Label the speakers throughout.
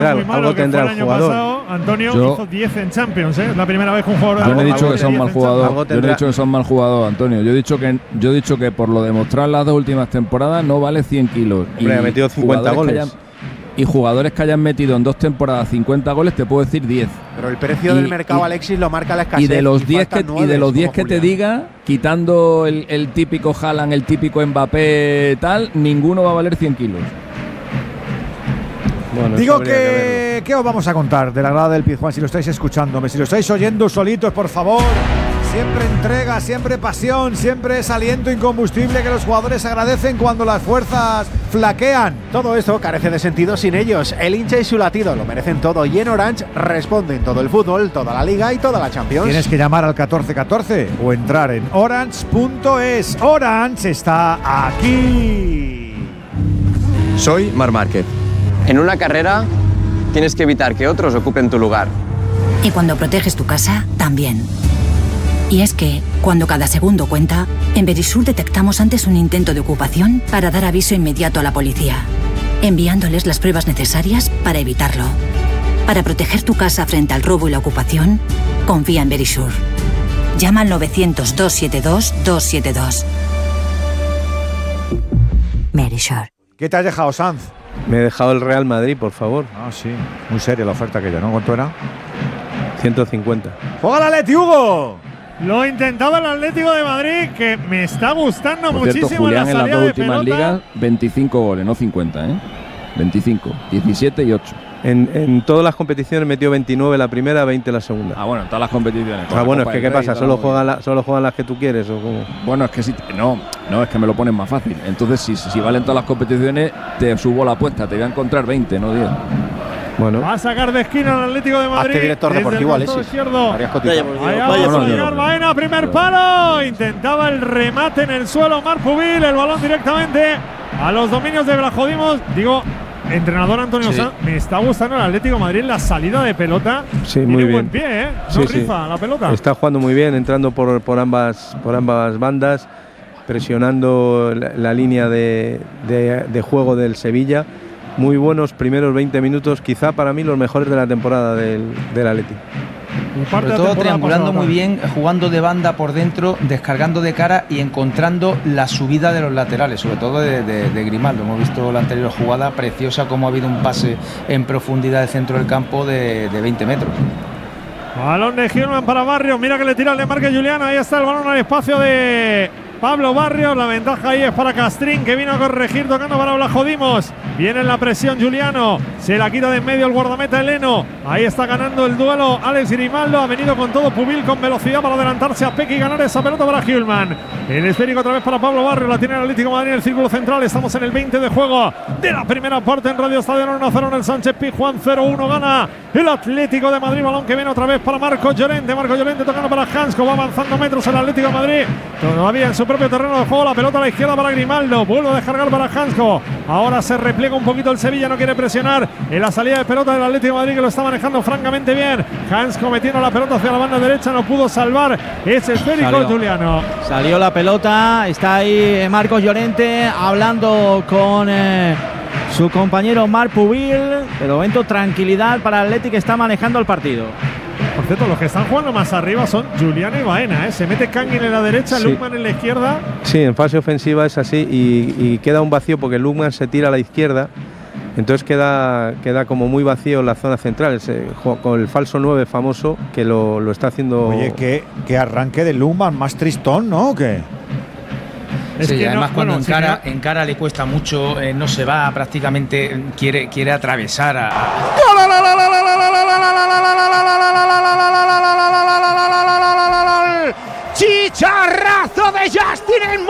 Speaker 1: Muy malo
Speaker 2: algo tendrá el jugador.
Speaker 1: Pasado, Antonio hizo 10 en Champions, ¿eh? Es la primera vez que un jugador.
Speaker 3: Yo no he dicho que son mal jugador. Yo no he dicho que son mal jugador, Antonio. Yo he dicho que por lo demostrado en las 2 últimas temporadas no vale 100 kilos.
Speaker 2: Hombre, ha metido 50 goles.
Speaker 3: Y jugadores que hayan metido en 2 temporadas 50 goles, te puedo decir 10.
Speaker 4: Pero el precio del mercado, Alexis, lo marca la escasez.
Speaker 3: Y de los 10 que te diga, quitando el típico Haaland, el típico Mbappé, tal, ninguno va a valer 100 kilos.
Speaker 5: Bueno, digo que ¿qué os vamos a contar de la grada del Pizjuán? Si lo estáis escuchándome, si lo estáis oyendo solitos, por favor. Siempre entrega, siempre pasión, siempre es aliento incombustible que los jugadores agradecen cuando las fuerzas flaquean.
Speaker 4: Todo esto carece de sentido sin ellos. El hincha y su latido lo merecen todo, y en Orange responden todo el fútbol, toda la Liga y toda la Champions.
Speaker 5: Tienes que llamar al 1414 o entrar en orange.es. Orange está aquí.
Speaker 6: Soy Marc Márquez. En una carrera tienes que evitar que otros ocupen tu lugar.
Speaker 7: Y cuando proteges tu casa, también. Y es que, cuando cada segundo cuenta, en Verisur detectamos antes un intento de ocupación para dar aviso inmediato a la policía, enviándoles las pruebas necesarias para evitarlo. Para proteger tu casa frente al robo y la ocupación, confía en Verisur. Llama al 900-272-272. Verisur.
Speaker 5: ¿Qué te has dejado, Sanz?
Speaker 2: Me he dejado el Real Madrid, por favor.
Speaker 5: Ah, sí. Muy seria la oferta aquella, ¿no? ¿Cuánto era?
Speaker 2: 150.
Speaker 5: ¡Juega el Atleti, Hugo!
Speaker 1: Lo intentaba el Atlético de Madrid, que me está gustando
Speaker 3: por
Speaker 1: muchísimo.
Speaker 3: Cierto, Julián
Speaker 1: en
Speaker 3: las 2 últimas
Speaker 1: pelota.
Speaker 3: ligas, 25 goles, no 50, ¿eh? 25, 17 y 8.
Speaker 2: En todas las competiciones metió 29 la primera, 20 la segunda.
Speaker 3: Ah, bueno, en todas las competiciones.
Speaker 2: Bueno, es que ¿qué pasa? ¿Solo juegan las que tú quieres o cómo?
Speaker 3: Bueno, es que si no, es que me lo ponen más fácil. Entonces, si valen todas las competiciones, te subo la apuesta, te voy a encontrar 20, no 10.
Speaker 2: Bueno.
Speaker 1: Va a sacar de esquina al Atlético de Madrid.
Speaker 4: Hazte director deportivo, Alexis.
Speaker 1: Baena, primer palo. Intentaba el remate en el suelo Marc Pubil. El balón directamente a los dominios de Blajodimos. Digo, entrenador Antonio Sanz, me está gustando el Atlético de Madrid en la salida de pelota.
Speaker 2: Sí, muy bien.
Speaker 1: Buen pie, ¿eh? No rifa la pelota.
Speaker 2: Está jugando muy bien, entrando por ambas bandas, presionando la línea de juego del Sevilla. Muy buenos primeros 20 minutos, quizá para mí los mejores de la temporada del Atleti.
Speaker 8: Sobre todo triangulando muy bien, jugando de banda por dentro, descargando de cara y encontrando la subida de los laterales, sobre todo de Grimaldo. Hemos visto la anterior jugada preciosa, como ha habido un pase en profundidad del centro del campo de 20 metros.
Speaker 1: Balón de Gilman para Barrios, mira que le tira el de Márquez Julián, ahí está el balón al espacio de Pablo Barrios, la ventaja ahí es para Castrín, que vino a corregir tocando para Blajodimos. Viene en la presión Juliano, se la quita de en medio el guardameta Eleno. Ahí está ganando el duelo Alex Grimaldo, ha venido con todo Pubil con velocidad para adelantarse a Peque y ganar esa pelota para Gilman. El esférico otra vez para Pablo Barrios, la tiene el Atlético de Madrid en el círculo central. Estamos en el 20 de juego de la primera parte en Radio Estadio 1-0 en el Sánchez Pizjuán, 0-1 gana el Atlético de Madrid. Balón que viene otra vez para Marcos Llorente tocando para Hansko, va avanzando metros el Atlético de Madrid, todavía en su propio terreno de juego, la pelota a la izquierda para Grimaldo, vuelve a descargar para Hansko, ahora se repliega un poquito el Sevilla, no quiere presionar en la salida de pelota del Atlético de Madrid, que lo está manejando francamente bien. Hansko metiendo la pelota hacia la banda derecha, no pudo salvar ese esférico Juliano.
Speaker 9: Salió la pelota, está ahí Marcos Llorente hablando con su compañero Marc Pubil. De momento tranquilidad para el Atlético, que está manejando el partido.
Speaker 1: Por cierto, los que están jugando más arriba son Juliano y Baena, ¿eh? Se mete Kangin en la derecha, sí. Lukman en la izquierda.
Speaker 2: Sí, en fase ofensiva es así y queda un vacío porque Lukman se tira a la izquierda, entonces queda como muy vacío en la zona central, con el falso 9 famoso que lo está haciendo.
Speaker 5: Oye, que arranque de Lukman más tristón, ¿no? ¿O qué?
Speaker 8: Sí, que además cuando encara le cuesta mucho, no se va prácticamente, quiere atravesar a...
Speaker 4: ¡Chicharrazo de Justin en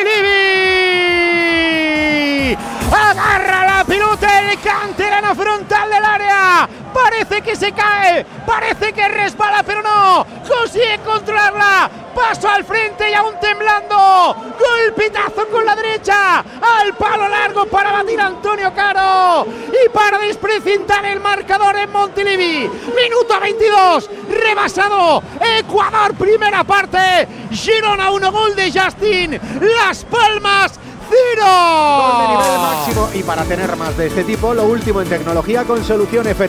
Speaker 4: Montilivi! ¡Agarra la pelota el canterano frontal del área! Parece que se cae, parece que resbala, pero no, consigue controlarla, paso al frente y aún temblando, golpetazo con la derecha, al palo largo para batir a Antonio Caro y para desprecintar el marcador en Montilivi. Minuto 22, rebasado, Ecuador primera parte, Girona 1, gol de Justin, Las Palmas 0.
Speaker 10: Gol de nivel máximo, y para tener más de este tipo, lo último en tecnología con solución F3.